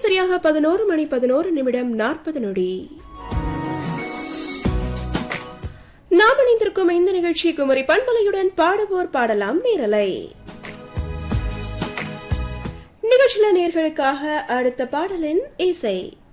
சரியாக 11:11:40 நாம் இணைந்திருக்கும் இந்த நிகழ்ச்சி குமரி பண்பலையுடன் பாடுவோர் பாடலாம் நேரலை. நிகழ்ச்சியில நேர்களுக்காக அடுத்த பாடலின் இசை